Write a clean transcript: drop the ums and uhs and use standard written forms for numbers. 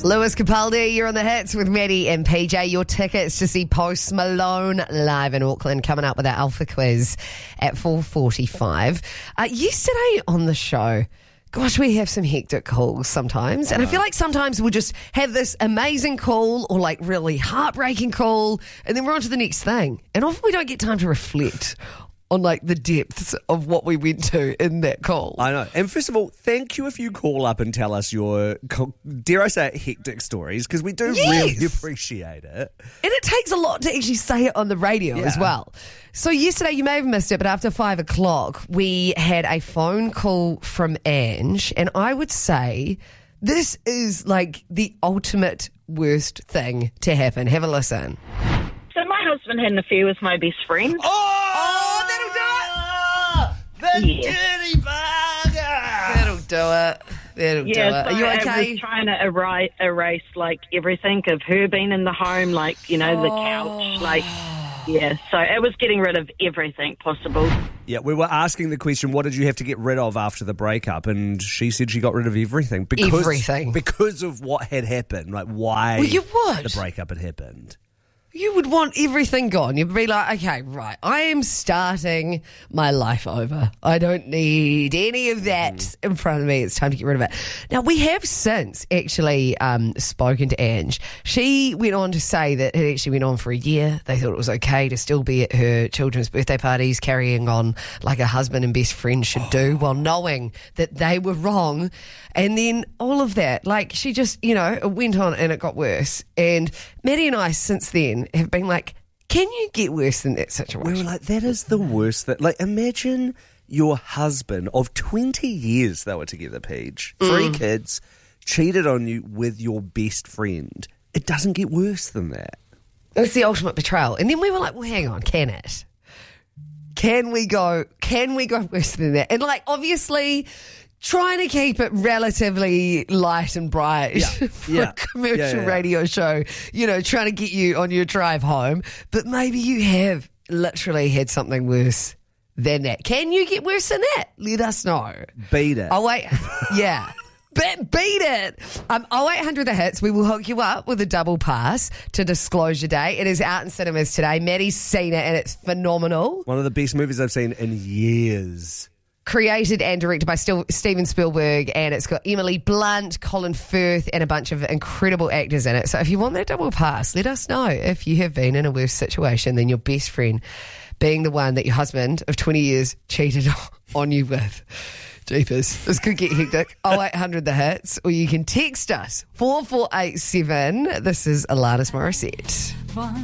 Lewis Capaldi, you're on the hits with Maddie and PJ. Your tickets to see Post Malone live in Auckland coming up with our Alpha Quiz at 4:45. Yesterday on the show, gosh, we have some hectic calls sometimes. And I feel like sometimes we'll just have this amazing call or like really heartbreaking call and then we're on to the next thing. And often we don't get time to reflect on like the depths of what we went to in that call. I know. And first of all, thank you if you call up and tell us your, dare I say it, hectic stories, because we do really appreciate it. And it takes a lot to actually say it on the radio as well. So yesterday, you may have missed it, but after 5 o'clock, we had a phone call from Ange, and I would say this is like the ultimate worst thing to happen. Have a listen. So my husband had an affair with my best friend. Oh, that'll do it! The dirty bugger! That'll do it. That'll do it. So Are you okay? I was trying to erase like everything of her being in the home, like, you know, the couch, like, so it was getting rid of everything possible. Yeah, we were asking the question, what did you have to get rid of after the breakup? And she said she got rid of everything. Because of what had happened, like why the breakup had happened. You would want everything gone. You'd be like, okay, right, I am starting my life over. I don't need any of that in front of me. It's time to get rid of it. Now, we have since actually spoken to Ange. She went on to say that it actually went on for a year. They thought it was okay to still be at her children's birthday parties, carrying on like a husband and best friend should do, while knowing that they were wrong. And then all of that, like she just, you know, it went on and it got worse. And Maddie and I since then have been like, can you get worse than that situation? We were like, that is the worst. Like, imagine your husband of 20 years they were together, Paige. 3 kids, cheated on you with your best friend. It doesn't get worse than that. It's the ultimate betrayal. And then we were like, well, hang on, can it? Can we go worse than that? And like, obviously, trying to keep it relatively light and bright for a commercial radio show, you know, trying to get you on your drive home. But maybe you have literally had something worse than that. Can you get worse than that? Let us know. Beat it. Oh, wait. Yeah. Beat it. 0800 The Hits. We will hook you up with a double pass to Disclosure Day. It is out in cinemas today. Maddie's seen it and it's phenomenal. One of the best movies I've seen in years. Created and directed by Steven Spielberg, and it's got Emily Blunt, Colin Firth, and a bunch of incredible actors in it. So if you want that double pass, let us know if you have been in a worse situation than your best friend being the one that your husband of 20 years cheated on you with. Jeepers, this could get hectic. 0800 The Hits, or you can text us 4487. This is Alanis Morissette.